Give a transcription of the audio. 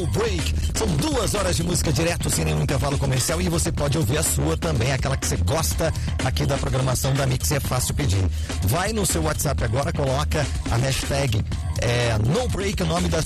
Break. São 2 horas de música direto, sem nenhum intervalo comercial, e você pode ouvir a sua também, aquela que você gosta aqui da programação da Mix, é fácil pedir. Vai no seu WhatsApp agora, coloca a hashtag No Break, o nome da